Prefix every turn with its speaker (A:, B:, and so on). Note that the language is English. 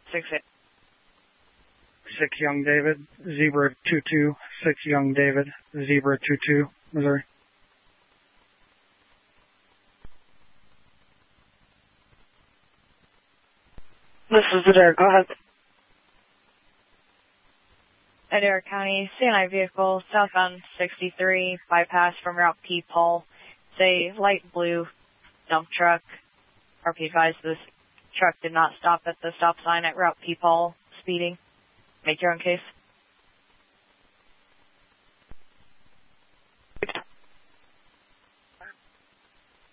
A: 6 Young David, Zebra 22, 6 Young David, Zebra 22, Missouri.
B: This is Adair, go ahead.
C: Adair County, CNI vehicle, southbound 63, bypass from Route P. Paul. It's a light blue dump truck. RP advised this truck did not stop at the stop sign at Route P. Paul, speeding. Make your own case.